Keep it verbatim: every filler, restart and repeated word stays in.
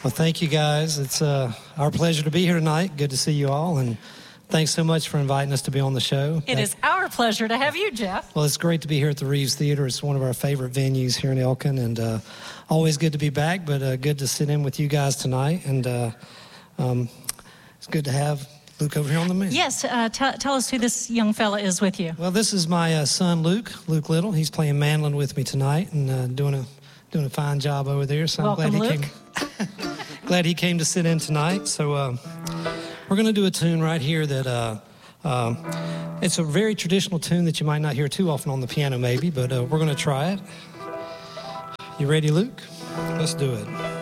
Well, thank you, guys. It's uh, our pleasure to be here tonight. Good to see you all, and thanks so much for inviting us to be on the show. It is our pleasure to have you, Jeff. Well, it's great to be here at the Reeves Theater. It's one of our favorite venues here in Elkin, and uh, always good to be back, but uh, good to sit in with you guys tonight, and uh, um, it's good to have Luke over here on the main. Yes, uh, t- tell us who this young fella is with you. Well, this is my uh, son, Luke, Luke Little. He's playing mandolin with me tonight and uh, doing a doing a fine job over there, so I'm Welcome, glad he Luke. came. Glad he came to sit in tonight. So uh, we're going to do a tune right here that uh, uh, it's a very traditional tune that you might not hear too often on the piano maybe, but uh, we're going to try it. You ready, Luke? Let's do it.